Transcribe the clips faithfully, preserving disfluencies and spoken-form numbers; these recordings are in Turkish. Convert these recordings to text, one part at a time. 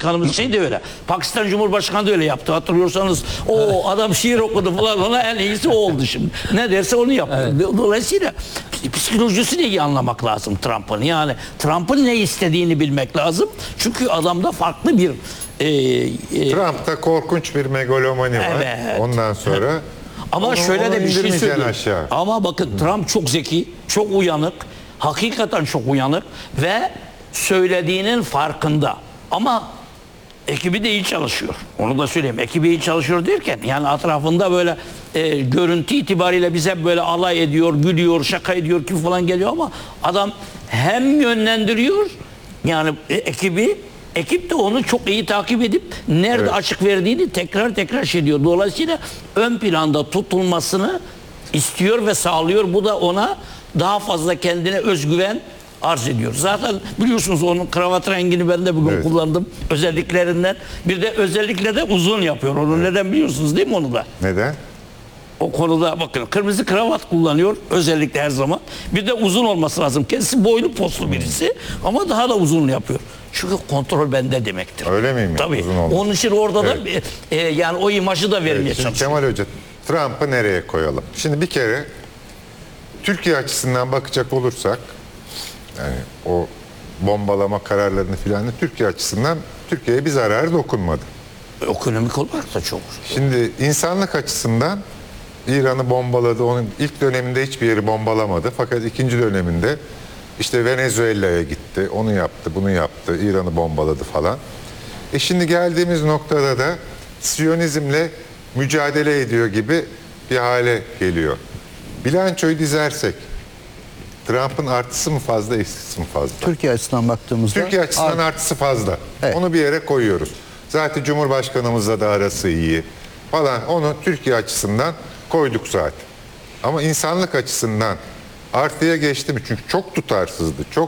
Cumhurbaşkanımız şey de öyle. Pakistan Cumhurbaşkanı da öyle yaptı. Hatırlıyorsanız o adam şiir okudu falan, ona en iyisi o oldu şimdi. Ne derse onu yaptı. Evet. Dolayısıyla psikolojisini iyi anlamak lazım Trump'ın. Yani Trump'ın ne istediğini bilmek lazım. Çünkü adamda farklı bir e, e, Trump'ta korkunç bir megalomani var. Evet. Ondan sonra ama onu, şöyle onu de bir şey söyleyeyim. Aşağı. Ama bakın Trump çok zeki, çok uyanık. Hakikaten çok uyanık ve söylediğinin farkında. Ama ekibi de iyi çalışıyor. Onu da söyleyeyim. Ekibi iyi çalışıyor derken yani etrafında böyle e, görüntü itibariyle bize böyle alay ediyor, gülüyor, şaka ediyor kim falan geliyor ama adam hem yönlendiriyor yani e, ekibi ekip de onu çok iyi takip edip nerede evet. açık verdiğini tekrar tekrar şey diyor. Dolayısıyla ön planda tutulmasını istiyor ve sağlıyor. Bu da ona daha fazla kendine özgüven arz ediyor. Zaten biliyorsunuz onun kravat rengini ben de bugün evet. kullandım. Özelliklerinden. Bir de özellikle de uzun yapıyor. Onu evet. neden biliyorsunuz değil mi onu da? Neden? O konuda bakın kırmızı kravat kullanıyor özellikle her zaman. Bir de uzun olması lazım. Kendisi boylu postlu birisi ama daha da uzun yapıyor. Çünkü kontrol bende demektir. Öyle miyim? Tabii. Onun için orada evet. da e, yani o imajı da vermeye evet, çalışıyor. Kemal Hoca, Trump'ı nereye koyalım? Şimdi bir kere Türkiye açısından bakacak olursak yani o bombalama kararlarını filan Türkiye açısından Türkiye'ye bir zararı dokunmadı. Ekonomik olarak da çok. Şimdi insanlık açısından İran'ı bombaladı. Onun ilk döneminde hiçbir yeri bombalamadı. Fakat ikinci döneminde işte Venezuela'ya gitti. Onu yaptı, bunu yaptı. İran'ı bombaladı falan. E şimdi geldiğimiz noktada da Siyonizmle mücadele ediyor gibi bir hale geliyor. Bilançoyu dizersek Trump'ın artısı mı fazla, eksisi mi fazla? Türkiye açısından baktığımızda Türkiye açısından art... artısı fazla. Evet. Onu bir yere koyuyoruz. Zaten Cumhurbaşkanımızla da arası iyi falan. Onu Türkiye açısından koyduk zaten. Ama insanlık açısından artıya geçti mi? Çünkü çok tutarsızdı. Çok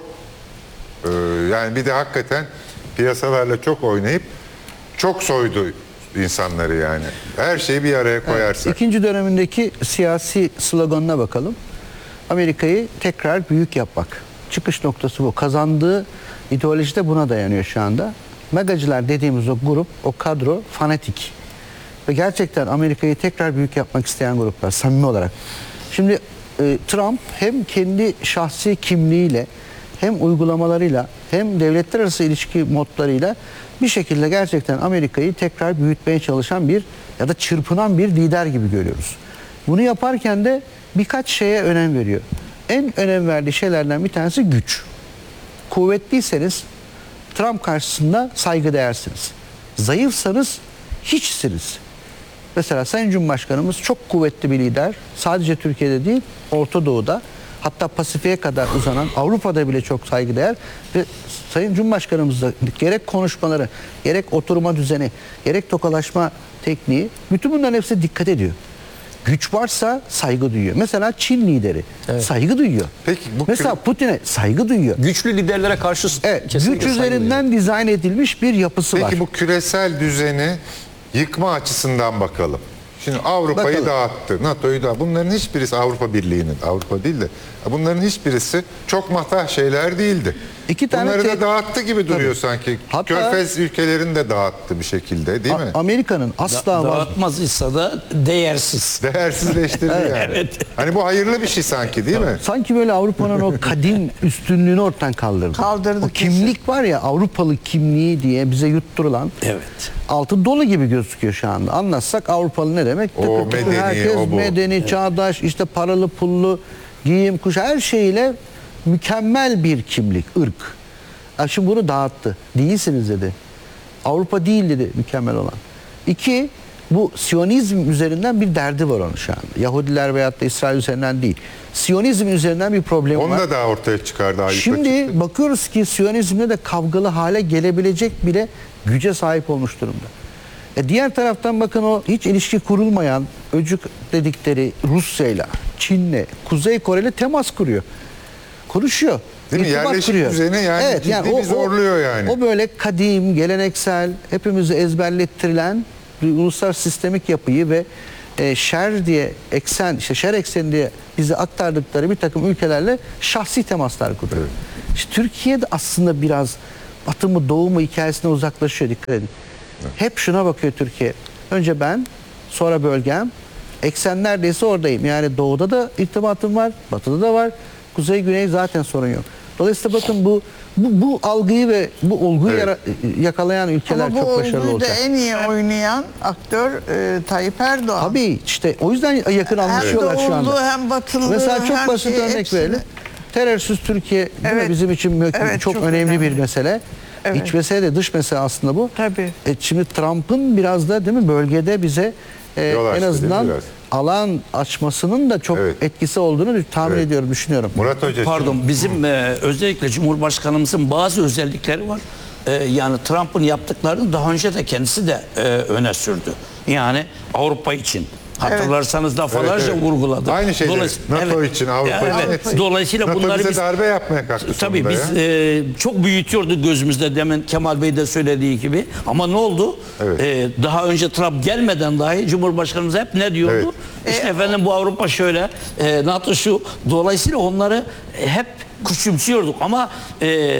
e, yani bir de hakikaten piyasalarla çok oynayıp çok soydu insanları yani. Her şeyi bir araya koyarsak. Evet, ikinci dönemindeki siyasi sloganına bakalım. Amerika'yı tekrar büyük yapmak. Çıkış noktası bu. Kazandığı ideoloji de buna dayanıyor şu anda. Megacılar dediğimiz o grup, o kadro fanatik. Ve gerçekten Amerika'yı tekrar büyük yapmak isteyen gruplar samimi olarak. Şimdi e, Trump hem kendi şahsi kimliğiyle hem uygulamalarıyla hem devletler arası ilişki modlarıyla bir şekilde gerçekten Amerika'yı tekrar büyütmeye çalışan bir ya da çırpınan bir lider gibi görüyoruz. Bunu yaparken de birkaç şeye önem veriyor. En önem verdiği şeylerden bir tanesi güç. Kuvvetliyseniz Trump karşısında saygıdeğersiniz. Zayıfsanız hiçsiniz. Mesela Sayın Cumhurbaşkanımız çok kuvvetli bir lider. Sadece Türkiye'de değil, Orta Doğu'da, hatta Pasifik'e kadar uzanan, Avrupa'da bile çok saygıdeğer ve Sayın Cumhurbaşkanımız da gerek konuşmaları, gerek oturma düzeni, gerek tokalaşma tekniği, bütün bunların hepsine dikkat ediyor. Güç varsa saygı duyuyor. Mesela Çin lideri evet. saygı duyuyor. Peki bu mesela Putin'e saygı duyuyor. Güçlü liderlere karşı evet, güç üzerinden dizayn edilmiş bir yapısı Peki, var. Peki bu küresel düzeni yıkma açısından bakalım. Şimdi Avrupa'yı dağıttı, NATO'yu da. Bunların hiçbirisi Avrupa Birliği'nin, Avrupa değil de bunların hiçbirisi çok matah şeyler değildi. İki tane Bunları tek... da dağıttı gibi duruyor Tabii. sanki. Hatta... Körfez ülkelerini de dağıttı bir şekilde değil mi? Amerika'nın asla da dağıtmazsa da değersiz. Değersizleştirdi yani. Evet. Hani bu hayırlı bir şey sanki değil mi? Sanki böyle Avrupa'nın o kadim üstünlüğünü ortadan kaldırdı. Kaldırdı. O kimlik var ya, Avrupalı kimliği diye bize yutturulan. Evet. Altı dolu gibi gözüküyor şu anda. Anlatsak Avrupalı ne demek? O tıkır tıkır medeni, herkes o bu. medeni, evet. çağdaş, işte paralı pullu, giyim, kuş, her şeyle mükemmel bir kimlik, ırk. Şimdi bunu dağıttı. Değilsiniz dedi. Avrupa değil dedi mükemmel olan. İki, bu Siyonizm üzerinden bir derdi var onun şu anda. Yahudiler veyahut da İsrail üzerinden değil. Siyonizm üzerinden bir problem Onu var. da daha ortaya çıkardı. Şimdi çıktı. bakıyoruz ki Siyonizmle de kavgalı hale gelebilecek bile güce sahip olmuş durumda. E diğer taraftan bakın o hiç ilişki kurulmayan öcük dedikleri Rusya'yla, Çin'le, Kuzey Kore'yle temas kuruyor. Konuşuyor. Değil mi? Yerleşik kuruyor. düzeni yani evet, ciddi yani o, bir zorluyor yani. O böyle kadim, geleneksel, hepimizi ezberlettirilen bir uluslararası sistemik yapıyı ve e, şer diye eksen, işte şer ekseni diye bize aktardıkları bir takım ülkelerle şahsi temaslar kuruyor. Evet. İşte Türkiye'de aslında biraz batı mı doğu mu hikayesine uzaklaşıyor, dikkat edin. Hep şuna bakıyor Türkiye. Önce ben, sonra bölgem. Eksen neredeyse oradayım. Yani doğuda da irtibatım var, batıda da var. Kuzey güney zaten sorun yok. Dolayısıyla bakın bu bu, bu algıyı ve bu olguyu Evet. yara- yakalayan ülkeler Ama bu çok başarılı olguyu da olacak. en iyi oynayan aktör e, Tayyip Erdoğan. Tabii işte o yüzden yakın anlaşıyorlar şu anda. doğulu, hem batılı, Mesela çok hem basit şey, örnek hepsini- verelim. Terörsüz Türkiye değil mi? Evet. Bizim için mü- Evet, çok, çok önemli, önemli. bir mesele. Evet. İç mesele de dış mesele aslında bu. Tabii. E, şimdi Trump'ın biraz da değil mi bölgede bize e, Yol açtı en değil mi azından biraz? alan açmasının da çok Evet. etkisi olduğunu tahmin Evet. ediyorum, düşünüyorum. Murat Hoca. Pardon, bizim e, özellikle Cumhurbaşkanımızın bazı özellikleri var. E, yani Trump'ın yaptıklarını daha önce de kendisi de e, öne sürdü. Yani Avrupa için. Hatırlarsanız defalarca evet. vurguladı. Aynı şeyleri Dolayısıyla- NATO için, Avrupa Evet. için hepsi. Dolayısıyla NATO bunları bize biz darbe yapmaya kalktı tabii sonunda biz ya. e, çok büyütüyorduk gözümüzde, demin Kemal Bey de söylediği gibi. Ama ne oldu? Evet. E, daha önce Trump gelmeden dahi Cumhurbaşkanımız hep ne diyordu? İşte efendim bu Avrupa şöyle, e, NATO şu. Dolayısıyla onları hep küçümsüyorduk ama e,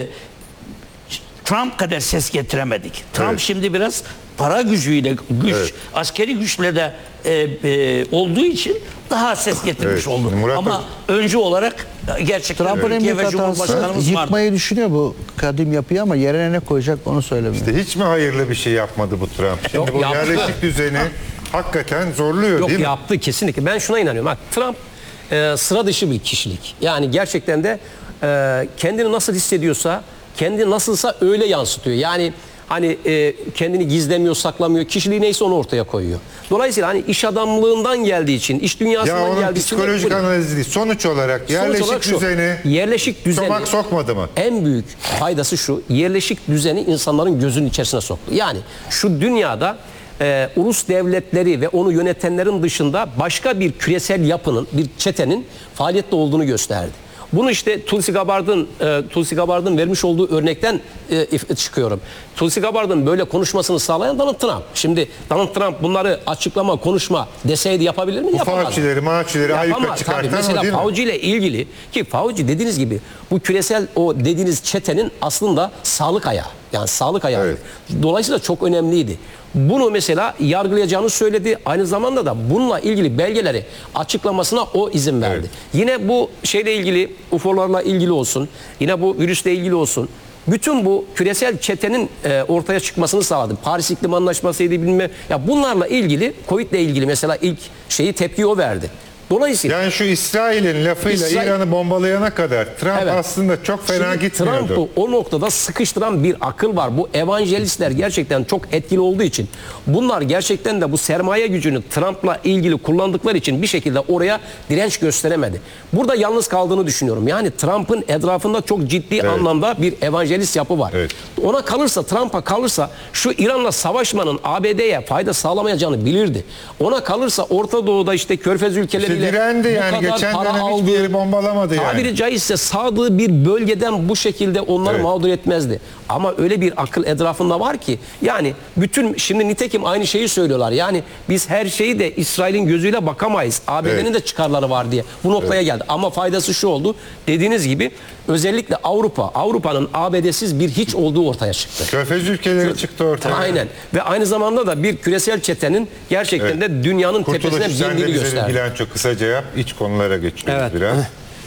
Trump kadar ses getiremedik. Trump Evet. şimdi biraz para gücüyle, güç, Evet. askeri güçle de e, e, olduğu için daha ses getirmiş Evet. oldu. Murat Ama Hoca- öncü olarak gerçekten Trump'ın en Türkiye büyük ve hatası Cumhurbaşkanımız vardı. yıkmayı düşünüyor bu kadim yapıyı ama yerine ne koyacak onu söylemiyor. İşte hiç mi hayırlı bir şey yapmadı bu Trump? Şimdi Yok, bu yaptı. yerleşik düzeni hakikaten zorluyor Yok değil mi? yaptı kesinlikle. Ben şuna inanıyorum. Bak Trump e, sıra dışı bir kişilik. Yani gerçekten de e, kendini nasıl hissediyorsa, kendi nasılsa öyle yansıtıyor. Yani hani e, kendini gizlemiyor, saklamıyor. Kişiliği neyse onu ortaya koyuyor. Dolayısıyla hani iş adamlığından geldiği için, iş dünyasından Ya onun geldiği için psikolojik bu- analizi değil. Sonuç olarak Sonuç yerleşik olarak şu, düzeni yerleşik düzeni çomak sokmadı mı? En büyük faydası şu: yerleşik düzeni insanların gözünün içerisine soktu. Yani şu dünyada e, ulus devletleri ve onu yönetenlerin dışında başka bir küresel yapının, bir çetenin faaliyette olduğunu gösterdi. Bunu işte Tulsi Gabbard'ın e, Tulsi Gabbard'ın vermiş olduğu örnekten e, if- çıkıyorum. Tulsi Gabbard'ın böyle konuşmasını sağlayan Donald Trump. Şimdi Donald Trump bunları açıklama, konuşma deseydi yapabilir mi? Bu Yapamaz. Fauci'leri, Mauci'leri Yapamaz. ayyuka Tabii, çıkartan mesela o değil mi? Fauci ile ilgili, ki Fauci dediğiniz gibi bu küresel o dediğiniz çetenin aslında sağlık ayağı. Yani sağlık ayağı. Evet. Dolayısıyla çok önemliydi. Bunu mesela yargılayacağını söyledi. Aynı zamanda da bununla ilgili belgeleri açıklamasına o izin verdi. Evet. Yine bu şeyle ilgili, U F O'larla ilgili olsun, yine bu virüsle ilgili olsun. Bütün bu küresel çetenin e, ortaya çıkmasını sağladı. Paris İklim Anlaşması'ydı bilmem. Ya bunlarla ilgili, Covid'le ilgili mesela ilk şeyi tepkiyi o verdi. Dolayısıyla Yani şu İsrail'in lafıyla İsrail- İran'ı bombalayana kadar Trump Evet. aslında çok fena Şimdi gitmiyordu. Trump'ı o noktada sıkıştıran bir akıl var. Bu evangelistler gerçekten çok etkili olduğu için, bunlar gerçekten de bu sermaye gücünü Trump'la ilgili kullandıkları için bir şekilde oraya direnç gösteremedi. Burada yalnız kaldığını düşünüyorum. Yani Trump'ın etrafında çok ciddi anlamda bir evangelist yapı var. Evet. Ona kalırsa, Trump'a kalırsa şu İran'la savaşmanın A B D'ye fayda sağlamayacağını bilirdi. Ona kalırsa Orta Doğu'da işte Körfez ülkeleriyle İşte direndi bu yani. kadar Geçen para dönem hiçbir aldığı, yeri bombalamadı yani. tabiri caizse sağdığı bir bölgeden bu şekilde onları Evet. mağdur etmezdi. Ama öyle bir akıl etrafında var ki, yani bütün, şimdi nitekim aynı şeyi söylüyorlar. Yani biz her şeyi de İsrail'in gözüyle bakamayız. A B D'nin Evet. de çıkarları var diye bu noktaya geldi. Ama faydası şu oldu. Dediğiniz gibi özellikle Avrupa, Avrupa'nın A B D'siz bir hiç olduğu ortaya çıktı. Körfez ülkeleri çıktı ortaya. Aynen. Ve aynı zamanda da bir küresel çetenin gerçekten Evet. de dünyanın Kurtuluş, tepesine sen de bindiğini bize gösterdi. bilanço kısaca yap. İç konulara geçiyoruz Evet. biraz.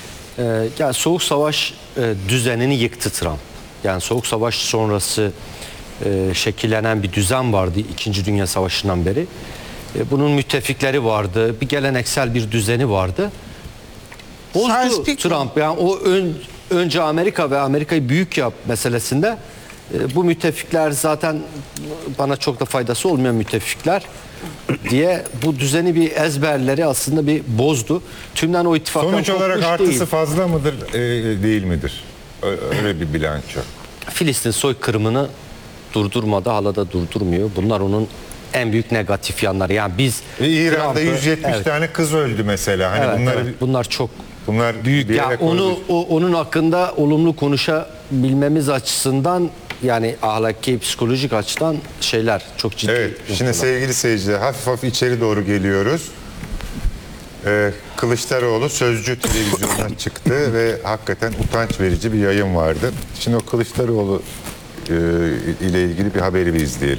Ee, yani Soğuk Savaş e, düzenini yıktı Trump. Yani Soğuk Savaş sonrası e, şekillenen bir düzen vardı İkinci Dünya Savaşı'ndan beri. E, bunun müttefikleri vardı, bir geleneksel bir düzeni vardı. Bozdu Sarstik mi? Trump. Yani o ön, önce Amerika ve Amerika'yı büyük yap meselesinde e, bu müttefikler zaten bana çok da faydası olmayan müttefikler diye bu düzeni bir ezberleri aslında bir bozdu. Tümden o ittifaktan Sonuç olarak kopmuş artısı değil. fazla mıdır, e, değil midir? Ö- Öyle bir bilanço. Filistin soykırımını durdurmadı, hala da durdurmuyor. Bunlar onun en büyük negatif yanları. Yani biz E, İran'da Trump'ı- yüz yetmiş evet, tane kız öldü mesela. Hani evet, bunları evet. bunlar çok bunlar büyük bir ya yere onu koydu. o, onun hakkında olumlu konuşabilmemiz açısından, yani ahlaki, psikolojik açıdan şeyler çok ciddi. Evet. Şimdi noktalar. sevgili seyirciler, hafif hafif içeri doğru geliyoruz. Ee, Kılıçdaroğlu Sözcü televizyonuna çıktı ve hakikaten utanç verici bir yayın vardı. Şimdi o Kılıçdaroğlu ile ilgili bir haberi bir izleyelim.